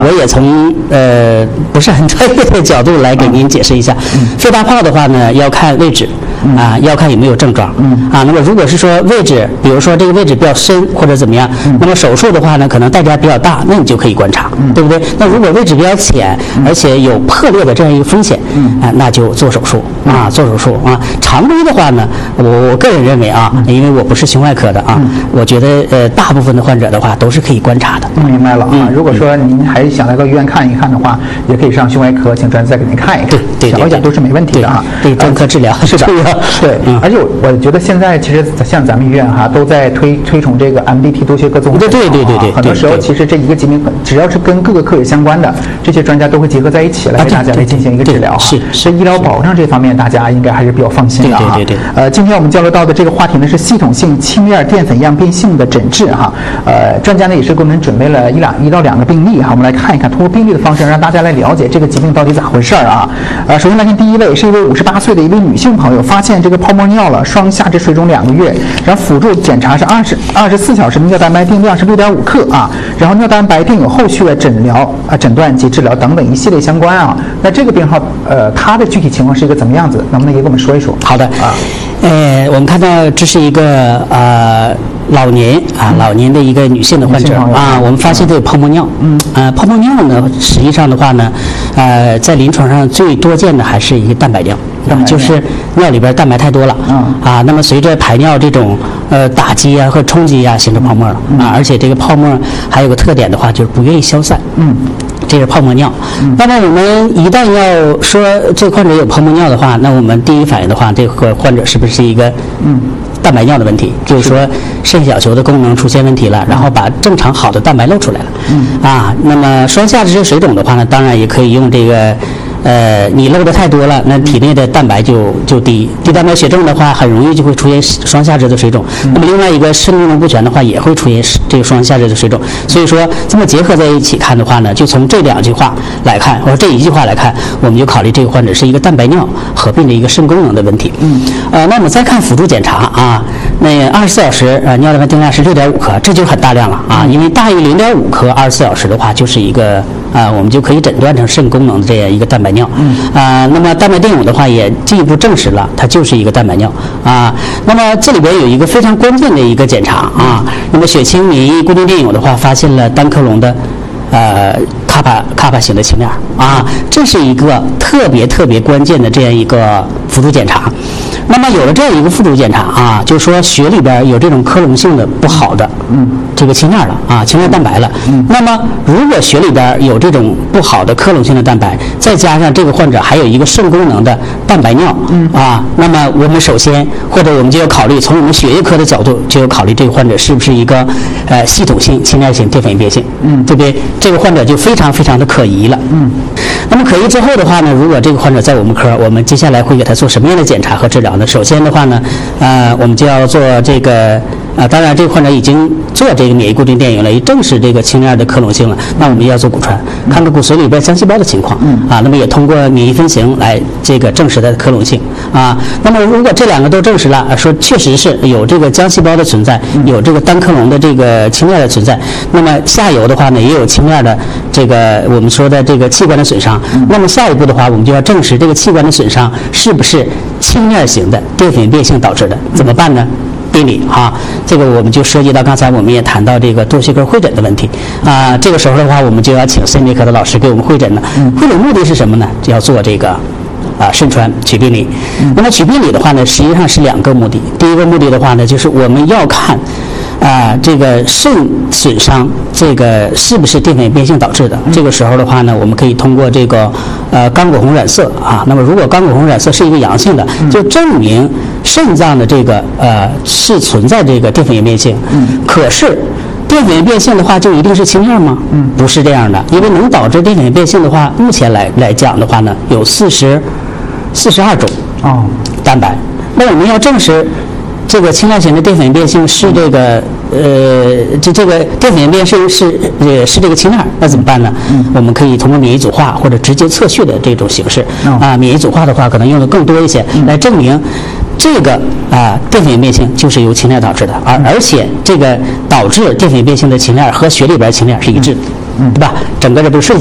我也从不是很专业的角度来给您解释一下。肺大泡的话呢，要看位置。要看有没有症状。那么如果是说位置，比如说这个位置比较深或者怎么样，那么手术的话呢，可能代价比较大，那你就可以观察，对不对？那如果位置比较浅，而且有破裂的这样一个风险，那就做手术做手术常规的话呢，我个人认为因为我不是胸外科的我觉得大部分的患者的话都是可以观察的。 明白了如果说您还想来到医院看一看的话，也可以上胸外科，请专家给您看一看， 对， 瞧一下都是没问题的对，专科治疗是的。对，而且我觉得现在其实像咱们医院都在推崇这个 MDT 多学科综合。 对， 很多时候其实这一个疾病只要是跟各个科有相关的，这些专家都会结合在一起来给大家来进行一个治疗。是医疗保障这方面，大家应该还是比较放心的对。 今天我们交流到的这个话题呢是系统性轻链淀粉样变性的诊治专家呢也是给我们准备了一到两个病例我们来看一看，通过病例的方式让大家来了解这个疾病到底咋回事首先来看第一位，是一位58岁的一位女性朋友，发现这个泡沫尿了，双下肢水肿2个月，然后辅助检查是24小时的尿蛋白定量是6.5克然后尿蛋白定有后续的诊断及治疗等等一系列相关那这个病号它的具体情况是一个怎么样子，能不能也给我们说一说？ 好的我们看到这是一个老年的一个女性的患者我们发现她有泡沫尿泡沫尿呢实际上的话呢在临床上最多见的还是一个蛋白尿就是尿里边蛋白太多了那么随着排尿这种打击和冲击形成泡沫了而且这个泡沫还有个特点的话就是不愿意消散这是泡沫尿那么我们一旦要说这个患者有泡沫尿的话，那我们第一反应的话，这个患者是不是一个蛋白尿的问题，就是说肾小球的功能出现问题了，然后把正常好的蛋白漏出来了那么双下肢水肿的话呢，当然也可以用这个你漏的太多了，那体内的蛋白就低蛋白血症的话，很容易就会出现双下肢的水肿那么另外一个肾功能不全的话，也会出现这个双下肢的水肿所以说这么结合在一起看的话呢，就从这2句话来看，或者这1句话来看，我们就考虑这个患者是一个蛋白尿合并的一个肾功能的问题那我们再看辅助检查那24小时尿蛋白定量是6.5克，这就很大量了因为大于0.5克24小时的话，就是一个我们就可以诊断成肾功能的这样一个蛋白尿那么蛋白定有的话也进一步证实了它就是一个蛋白尿那么这里边有一个非常关键的一个检查那么血清免疫固定电泳的话发现了单克隆的卡帕型的轻链这是一个特别关键的这样一个辅助检查。那么有了这样一个辅助检查就是说血里边有这种克隆性的不好的这个轻链了轻链蛋白了那么如果血里边有这种不好的克隆性的蛋白，再加上这个患者还有一个肾功能的蛋白尿那么我们首先或者我们就要考虑，从我们血液科的角度就要考虑这个患者是不是一个系统性轻链型淀粉样变性对不对？这个患者就非常的可疑了那么可疑之后的话呢，如果这个患者在我们科，我们接下来会给他做什么样的检查和治疗呢？首先的话呢我们就要做这个当然这个患者已经做这个免疫固定电泳了，也证实这个轻链的克隆性了，那我们要做骨传，看看骨髓里边浆细胞的情况那么也通过免疫分型来这个证实它的克隆性那么如果这2个都证实了说确实是有这个浆细胞的存在，有这个单克隆的这个轻链的存在，那么下游的话呢也有轻链的这个我们说的这个器官的损伤那么下一步的话，我们就要证实这个器官的损伤是不是轻链型的淀粉变性导致的，怎么办呢？病理这个我们就涉及到刚才我们也谈到这个多学科会诊的问题这个时候的话，我们就要请肾内科的老师给我们会诊了会诊目的是什么呢？就要做这个肾穿取病理那么取病理的话呢，实际上是2个目的。第一个目的的话呢，就是我们要看这个肾损伤这个是不是淀粉变性导致的这个时候的话呢，我们可以通过这个刚果红染色那么如果刚果红染色是一个阳性的就证明肾脏的这个是存在这个淀粉变性可是淀粉变性的话就一定是轻链吗？不是这样的，因为能导致淀粉变性的话，目前来讲的话呢，有42种蛋白那我们要证实这个轻链型的淀粉变性是这个这个淀粉变性是这个轻链，那怎么办呢？我们可以通过免疫组化或者直接测序的这种形式免疫组化的话可能用的更多一些来证明这个淀粉变性就是由轻链导致的而且这个导致淀粉变性的轻链和血里边轻链是一致的对吧？整个人都睡。